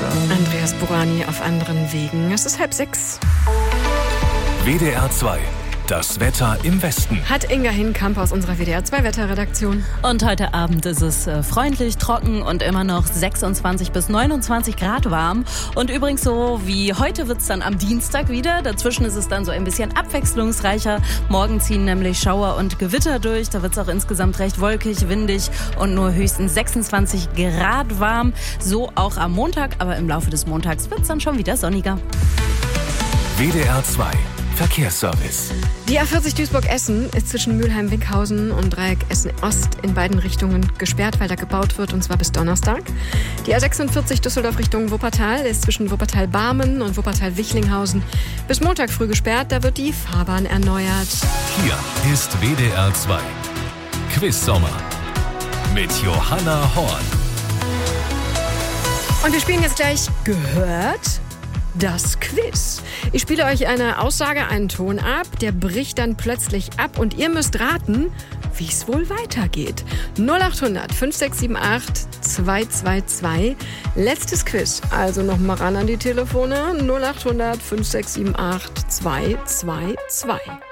Andreas Burani auf anderen Wegen. Es ist 5:30. WDR 2. Das Wetter im Westen. Hat Inga Hinkamp aus unserer WDR 2 Wetterredaktion. Und heute Abend ist es freundlich, trocken und immer noch 26 bis 29 Grad warm. Und übrigens so wie heute wird es dann am Dienstag wieder. Dazwischen ist es dann so ein bisschen abwechslungsreicher. Morgen ziehen nämlich Schauer und Gewitter durch. Da wird es auch insgesamt recht wolkig, windig und nur höchstens 26 Grad warm. So auch am Montag, aber im Laufe des Montags wird es dann schon wieder sonniger. WDR 2. Verkehrsservice. Die A40 Duisburg-Essen ist zwischen Mülheim-Wickhausen und Dreieck Essen-Ost in beiden Richtungen gesperrt, weil da gebaut wird, und zwar bis Donnerstag. Die A46 Düsseldorf Richtung Wuppertal ist zwischen Wuppertal-Barmen und Wuppertal-Wichlinghausen bis Montag früh gesperrt. Da wird die Fahrbahn erneuert. Hier ist WDR 2. Quiz-Sommer mit Johanna Horn. Und wir spielen jetzt gleich Gehört? Das Quiz. Ich spiele euch eine Aussage, einen Ton ab, der bricht dann plötzlich ab und ihr müsst raten, wie es wohl weitergeht. 0800 5678 222. Letztes Quiz. Also nochmal ran an die Telefone. 0800 5678 222.